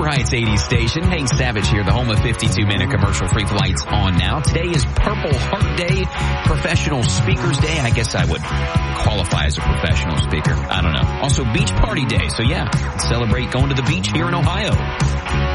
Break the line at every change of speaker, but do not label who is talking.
Heights 80 station. Hank Savage here, the home of 52-minute commercial-free flights on now. Today is Purple Heart Day, Professional Speakers Day. I guess I would qualify as a professional speaker. I don't know. Also, Beach Party Day. So, yeah, celebrate going to the beach here in Ohio.